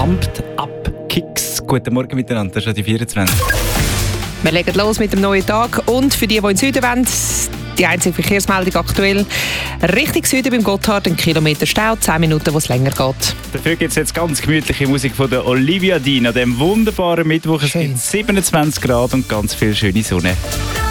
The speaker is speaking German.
Pumped Up Kicks. Guten Morgen miteinander, das ist schon die 24. Wir legen los mit dem neuen Tag und für die in den Süden wollen, die einzige Verkehrsmeldung aktuell. Richtung Süden beim Gotthard, 1 Kilometer Stau, 10 Minuten, wo es länger geht. Dafür gibt es jetzt ganz gemütliche Musik von der Olivia Dean an diesem wunderbaren Mittwoch. Es gibt 27 Grad und ganz viel schöne Sonne.